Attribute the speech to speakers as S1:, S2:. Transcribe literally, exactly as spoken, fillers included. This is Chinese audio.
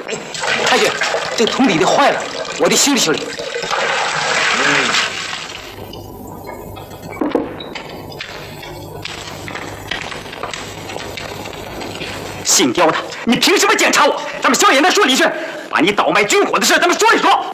S1: 太君，这桶底的坏了，我得修理修理。嗯。姓刁的，你凭什么检查我？咱们萧衍那说里去，把你倒卖军火的事，咱们说一说。